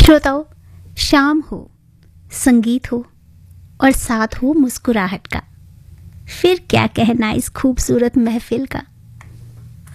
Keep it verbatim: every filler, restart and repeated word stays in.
श्रोताओं, शाम हो, संगीत हो और साथ हो मुस्कुराहट का, फिर क्या कहना इस खूबसूरत महफिल का।